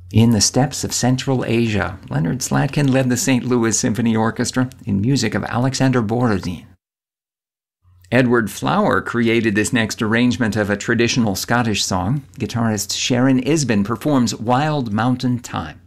In the Steppes of Central Asia, Leonard Slatkin led the St. Louis Symphony Orchestra in music of Alexander Borodin. Edward Flower created this next arrangement of a traditional Scottish song. Guitarist Sharon Isbin performs Wild Mountain Time.